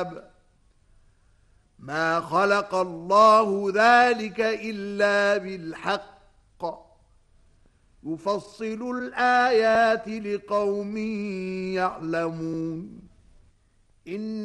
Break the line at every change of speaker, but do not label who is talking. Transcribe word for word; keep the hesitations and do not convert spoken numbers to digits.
حساب ما خلق الله ذلك إلا بالحق يفصل الآيات لقوم يعلمون. إن